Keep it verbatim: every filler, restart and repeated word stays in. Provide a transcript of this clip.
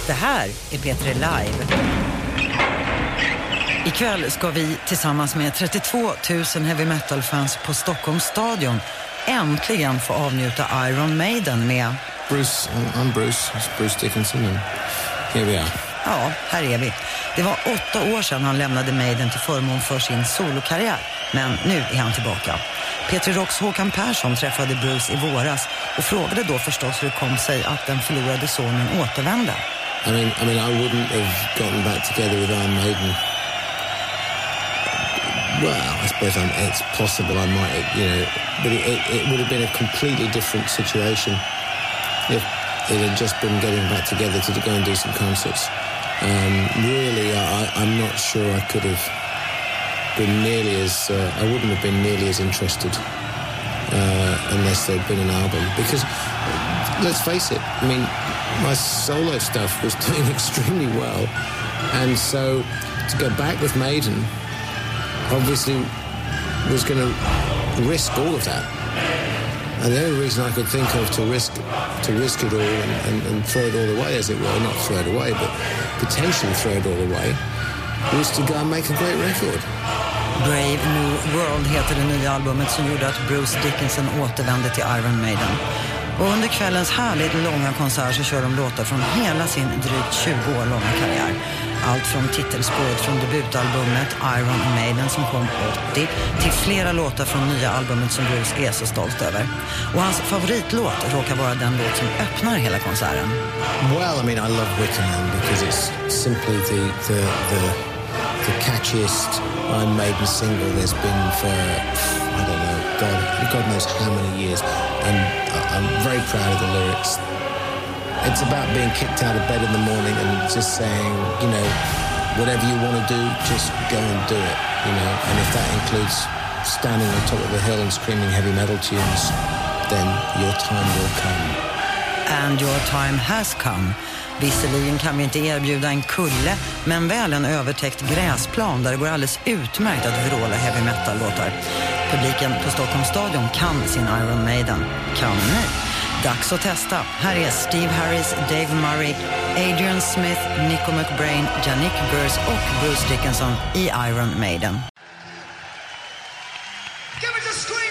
Det här är P tre Live. Ikväll ska vi tillsammans med trettiotvå tusen heavy metal-fans på Stockholms stadion äntligen få avnjuta Iron Maiden med... Bruce, I'm Bruce, it's Bruce Dickinson and here we are. Ja, här är vi. Det var åtta år sedan han lämnade Maiden till förmån för sin solokarriär. Men nu är han tillbaka. P tre Rocks Håkan Persson träffade Bruce i våras och frågade då förstås hur det kom sig att den förlorade sonen återvände. I mean, I mean, I wouldn't have gotten back together with Iron Maiden. Well, I suppose I'm, it's possible I might, you know, but it, it, it would have been a completely different situation if it had just been getting back together to go and do some concerts. Um, really, I, I'm not sure I could have been nearly as, uh, I wouldn't have been nearly as interested uh, unless there'd been an album. Because, let's face it, I mean, my solo stuff was doing extremely well. And so to go back with Maiden obviously was going to risk all of that. And the only reason I could think of to risk to risk it all and, and, and throw it all away, as it were, not throw it away, but potentially throw it all away, was to go and make a great record. Brave New World heter det nya albumet som gjorde att Bruce Dickinson återvände till Iron Maiden. Och under kvällens härligt långa konsert så kör de låtar från hela sin drygt tjugo år långa karriär. Allt från titelspåret från debutalbumet Iron Maiden som kom åttio till flera låtar från nya albumet som Bruce är så stolt över. Och hans favoritlåt råkar vara den låt som öppnar hela konserten. Well, I mean, I love Wickham because it's simply the the the, the catchiest Iron Maiden single there's been for, I don't know, God, God knows how many years. And I'm very proud of the lyrics. It's about being kicked out of bed in the morning and just saying, you know, whatever you want to do, just go and do it, you know. And if that includes standing on top of a hill and screaming heavy metal tunes, then your time will come. And your time has come. Visserligen kan vi inte erbjuda en kulle, men väl en övertäckt gräsplan där det går alldeles utmärkt att vråla heavy metal-låtar. Publiken på Stockholms stadion kan sin Iron Maiden. Kan ni? Dags att testa. Här är Steve Harris, Dave Murray, Adrian Smith, Nico McBrain, Yannick Gers och Bruce Dickinson i Iron Maiden. Give it a scream!